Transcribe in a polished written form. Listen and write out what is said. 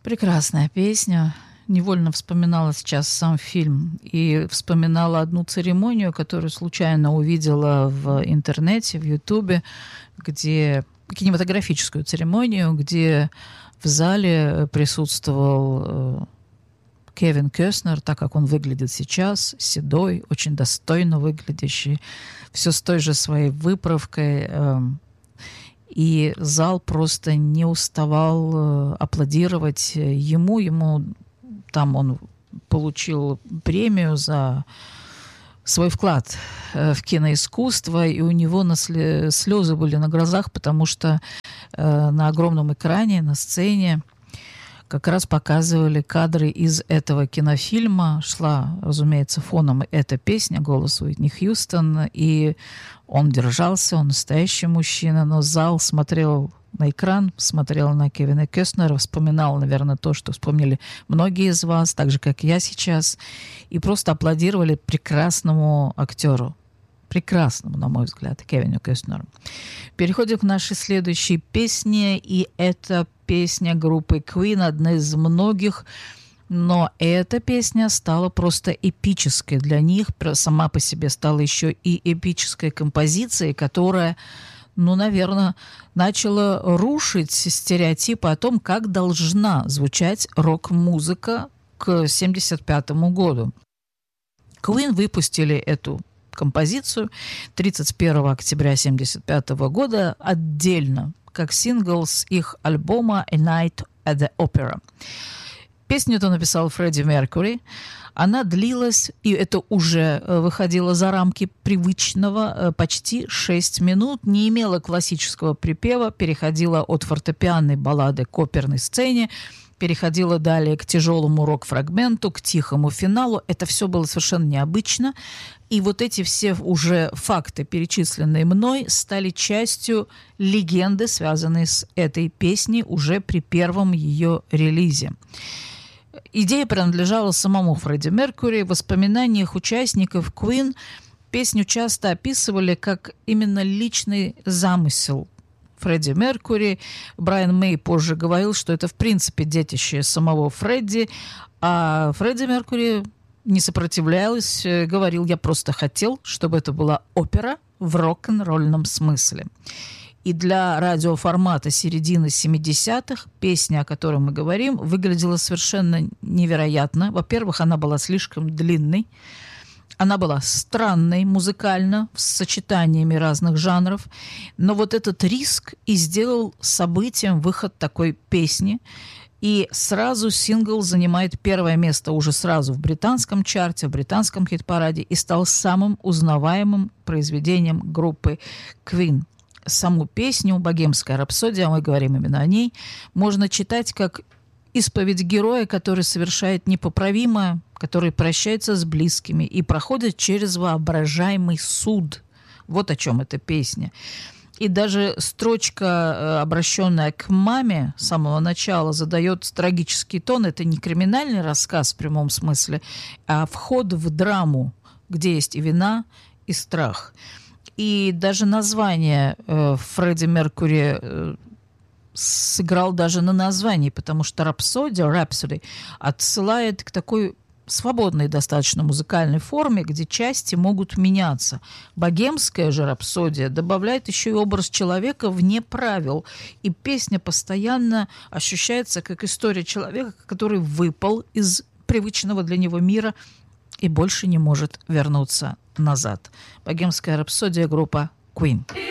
Прекрасная песня. Невольно вспоминала сейчас сам фильм и вспоминала одну церемонию, которую случайно увидела в интернете, в Ютубе, где кинематографическую церемонию, где в зале присутствовал Кевин Костнер, так как он выглядит сейчас, седой, очень достойно выглядящий, все с той же своей выправкой. И зал просто не уставал аплодировать ему. Там он получил премию за свой вклад в киноискусство, и у него слезы были на глазах, потому что на огромном экране, на сцене как раз показывали кадры из этого кинофильма. Шла, разумеется, фоном эта песня, голос Уитни Хьюстон, и он держался, он настоящий мужчина, но зал смотрел на экран, смотрел на Кевина Костнера, вспоминал, наверное, то, что вспомнили многие из вас, так же, как я сейчас, и просто аплодировали прекрасному актеру. Прекрасному, на мой взгляд, Кевину Костнеру. Переходим к нашей следующей песне, и это песня группы Queen, одна из многих, но эта песня стала просто эпической для них, сама по себе стала еще и эпической композицией, которая, наверное, начала рушить стереотипы о том, как должна звучать рок-музыка к 1975 году. Queen выпустили эту композицию 31 октября 1975 года отдельно, как сингл с их альбома «A Night at the Opera». Песню эту написал Фредди Меркьюри. Она длилась, и это уже выходило за рамки привычного, почти 6 минут, не имела классического припева, переходила от фортепианной баллады к оперной сцене, переходила далее к тяжелому рок-фрагменту, к тихому финалу. Это все было совершенно необычно. И вот эти все уже факты, перечисленные мной, стали частью легенды, связанной с этой песней уже при первом ее релизе. Идея принадлежала самому Фредди Меркьюри. В воспоминаниях участников Queen песню часто описывали как именно личный замысел Фредди Меркьюри. Брайан Мэй позже говорил, что это в принципе детище самого Фредди, а Фредди Меркьюри не сопротивлялась, говорил: я просто хотел, чтобы это была опера в рок-н-ролльном смысле. И для радиоформата середины 70-х песня, о которой мы говорим, выглядела совершенно невероятно. Во-первых, она была слишком длинной. Она была странной музыкально, с сочетаниями разных жанров. Но вот этот риск и сделал событием выход такой песни. И сразу сингл занимает первое место уже сразу в британском чарте, в британском хит-параде и стал самым узнаваемым произведением группы Queen. Саму песню «Богемская рапсодия», мы говорим именно о ней, можно читать как исповедь героя, который совершает непоправимое, который прощается с близкими и проходит через воображаемый суд. Вот о чем эта песня. И даже строчка, обращенная к маме с самого начала, задает трагический тон. Это не криминальный рассказ в прямом смысле, а вход в драму, где есть и вина, и страх. И даже название Фредди Меркьюри сыграл даже на названии, потому что Rhapsody отсылает к такой свободной достаточно музыкальной форме, где части могут меняться. Богемская же рапсодия добавляет еще и образ человека вне правил. И песня постоянно ощущается как история человека, который выпал из привычного для него мира и больше не может вернуться назад. Богемская рапсодия, группа Queen.